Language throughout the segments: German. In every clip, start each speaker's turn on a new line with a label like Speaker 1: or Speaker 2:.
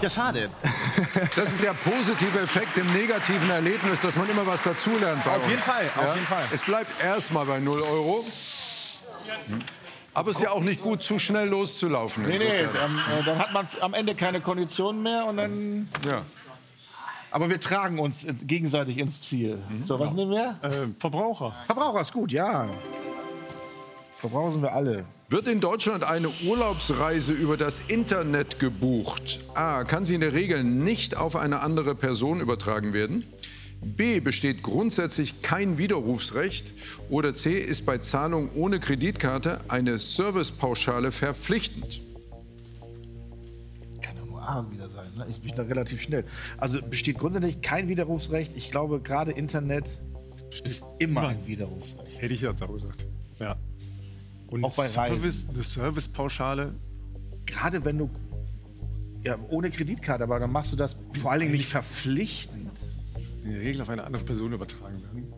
Speaker 1: Ja, schade.
Speaker 2: Das ist der positive Effekt im negativen Erlebnis, dass man immer was dazulernt bei uns.
Speaker 1: Auf jeden Fall, auf jeden Fall.
Speaker 2: Es bleibt erstmal bei 0 €. Aber es ist ja auch nicht gut, zu schnell loszulaufen.
Speaker 3: Nee, dann hat man am Ende keine Konditionen mehr und dann...
Speaker 2: Ja.
Speaker 3: Aber wir tragen uns gegenseitig ins Ziel. So, was nehmen wir?
Speaker 4: Verbraucher.
Speaker 3: Verbraucher ist gut, ja. Verbraucher sind wir alle.
Speaker 2: Wird in Deutschland eine Urlaubsreise über das Internet gebucht? A. Kann sie in der Regel nicht auf eine andere Person übertragen werden? B. Besteht grundsätzlich kein Widerrufsrecht? Oder C. Ist bei Zahlung ohne Kreditkarte eine Servicepauschale verpflichtend?
Speaker 3: Kann ja nur A wieder sein. Ne? Ich bin da relativ schnell. Also besteht grundsätzlich kein Widerrufsrecht. Ich glaube, gerade Internet ist immer ein Widerrufsrecht.
Speaker 4: Hätte ich jetzt auch gesagt. Ja. Und
Speaker 3: Auch bei Reisen.
Speaker 4: Eine Servicepauschale.
Speaker 3: Gerade wenn du ja, ohne Kreditkarte, aber dann machst du das vor allen Dingen nicht verpflichtend.
Speaker 4: In der Regel auf eine andere Person übertragen werden.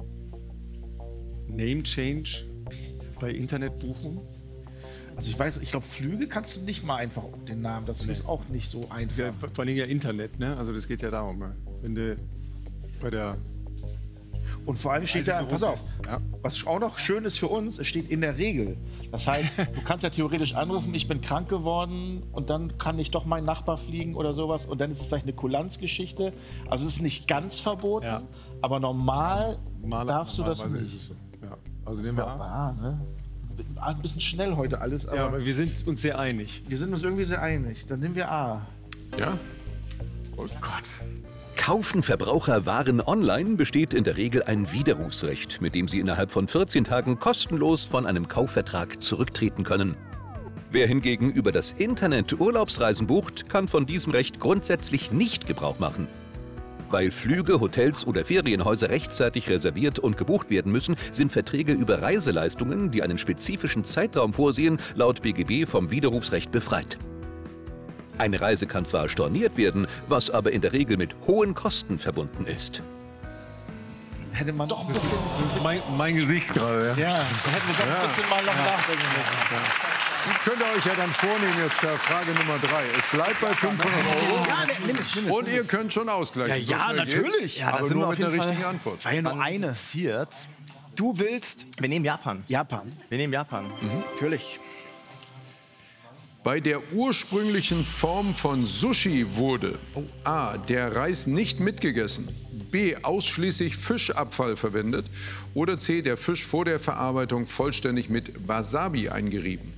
Speaker 4: Name Change bei Internetbuchung.
Speaker 3: Also ich weiß, ich glaube, Flüge kannst du nicht mal einfach den Namen. Das ist auch nicht so einfach.
Speaker 4: Ja, vor allem ja Internet, ne? Also das geht ja darum, wenn du bei der...
Speaker 3: Und vor allem steht da, pass auf,
Speaker 4: Ja.
Speaker 3: was auch noch schön ist für uns, es steht in der Regel. Das heißt, du kannst ja theoretisch anrufen, ich bin krank geworden und dann kann nicht doch mein Nachbar fliegen oder sowas und dann ist es vielleicht eine Kulanzgeschichte. Also es ist nicht ganz verboten,
Speaker 4: Ja.
Speaker 3: aber darfst du das
Speaker 4: Normalerweise
Speaker 3: nicht.
Speaker 4: ist es so. Ja. Also nehmen wir A.
Speaker 3: Ne? Ein bisschen schnell heute alles, aber
Speaker 4: Ja, aber wir sind uns sehr einig.
Speaker 3: wir sind uns irgendwie sehr einig. Dann nehmen wir A.
Speaker 2: Ja?
Speaker 3: Oh Gott.
Speaker 5: Kaufen Verbraucher Waren online, besteht in der Regel ein Widerrufsrecht, mit dem sie innerhalb von 14 Tagen kostenlos von einem Kaufvertrag zurücktreten können. Wer hingegen über das Internet Urlaubsreisen bucht, kann von diesem Recht grundsätzlich nicht Gebrauch machen. Weil Flüge, Hotels oder Ferienhäuser rechtzeitig reserviert und gebucht werden müssen, sind Verträge über Reiseleistungen, die einen spezifischen Zeitraum vorsehen, laut BGB vom Widerrufsrecht befreit. Eine Reise kann zwar storniert werden, was aber in der Regel mit hohen Kosten verbunden ist.
Speaker 3: Hätte man doch ein bisschen...
Speaker 4: Mein Gesicht gerade, ja.
Speaker 3: Ja, da hätten wir doch ein bisschen mal noch nachdenken müssen.
Speaker 2: Die könnt ihr euch ja dann vornehmen jetzt für Frage Nummer 3. Es bleibt bei 500 €.
Speaker 1: Ja, mindestens.
Speaker 2: Und ihr könnt schon ausgleichen. So schnell geht's,
Speaker 1: Ja, da
Speaker 2: aber
Speaker 1: sind wir
Speaker 2: nur
Speaker 1: auf
Speaker 2: mit einer
Speaker 1: jeden Fall-
Speaker 2: richtigen Antwort.
Speaker 1: War ja nur eine.
Speaker 6: Du willst
Speaker 1: Wir nehmen Japan.
Speaker 6: Japan.
Speaker 1: Wir nehmen Japan.
Speaker 6: Natürlich.
Speaker 2: Bei der ursprünglichen Form von Sushi wurde A. der Reis nicht mitgegessen, B. ausschließlich Fischabfall verwendet oder C. der Fisch vor der Verarbeitung vollständig mit Wasabi eingerieben.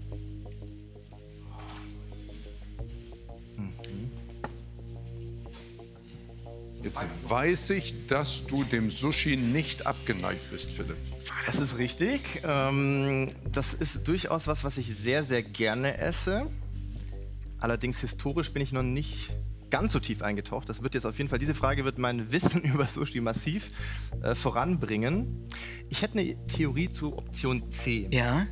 Speaker 2: Jetzt weiß ich, dass du dem Sushi nicht abgeneigt bist, Philipp.
Speaker 1: Das ist richtig. Das ist durchaus was ich sehr, sehr gerne esse. Allerdings historisch bin ich noch nicht ganz so tief eingetaucht. Das wird jetzt auf jeden Fall, diese Frage wird mein Wissen über Sushi massiv voranbringen. Ich hätte eine Theorie zu Option C.
Speaker 6: Ja.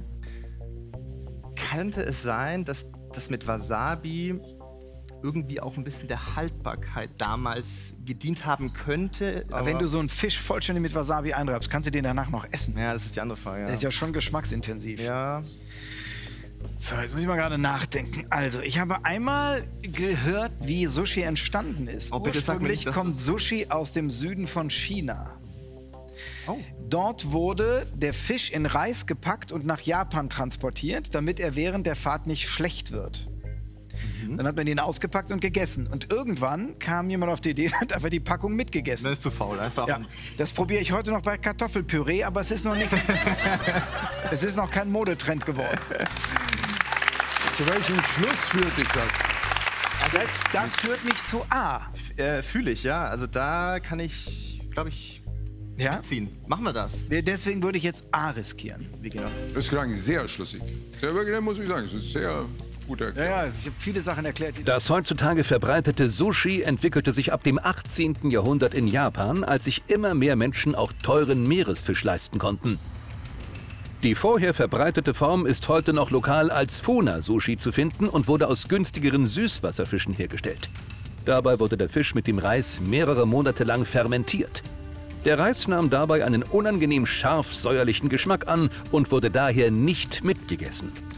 Speaker 1: Könnte es sein, dass das mit Wasabi irgendwie auch ein bisschen der Haltbarkeit damals gedient haben könnte?
Speaker 6: Aber wenn du so einen Fisch vollständig mit Wasabi einreibst, kannst du den danach noch essen.
Speaker 1: Ja, das ist die andere Frage.
Speaker 6: Der ist
Speaker 1: Ja.
Speaker 6: ja schon geschmacksintensiv.
Speaker 1: Ja.
Speaker 6: So, jetzt muss ich mal gerade nachdenken. Also, ich habe einmal gehört, wie Sushi entstanden ist.
Speaker 1: Oh, bitte sag mir
Speaker 6: Ursprünglich
Speaker 1: nicht, dass
Speaker 6: kommt
Speaker 1: das-
Speaker 6: Sushi aus dem Süden von China.
Speaker 1: Oh.
Speaker 6: Dort wurde der Fisch in Reis gepackt und nach Japan transportiert, damit er während der Fahrt nicht schlecht wird. Dann hat man den ausgepackt und gegessen. Und irgendwann kam jemand auf die Idee und hat einfach die Packung mitgegessen.
Speaker 1: Das ist zu faul, einfach.
Speaker 6: Ja, das probiere ich heute noch bei Kartoffelpüree, aber es ist noch nicht. Es ist noch kein Modetrend geworden.
Speaker 2: Zu welchem Schluss führt dich das?
Speaker 6: Das führt mich zu A.
Speaker 1: Fühle ich, ja. Also da kann ich, glaube ich,
Speaker 6: Ja?
Speaker 1: ziehen. Machen wir das.
Speaker 6: Deswegen würde ich jetzt A riskieren.
Speaker 1: Wie genau?
Speaker 2: Das klang sehr schlüssig. Sehr originell, muss ich sagen. Es ist sehr gut erklärt.
Speaker 6: Ja, ich habe viele Sachen erklärt.
Speaker 5: Das heutzutage verbreitete Sushi entwickelte sich ab dem 18. Jahrhundert in Japan, als sich immer mehr Menschen auch teuren Meeresfisch leisten konnten. Die vorher verbreitete Form ist heute noch lokal als Funa-Sushi zu finden und wurde aus günstigeren Süßwasserfischen hergestellt. Dabei wurde der Fisch mit dem Reis mehrere Monate lang fermentiert. Der Reis nahm dabei einen unangenehm scharf-säuerlichen Geschmack an und wurde daher nicht mitgegessen.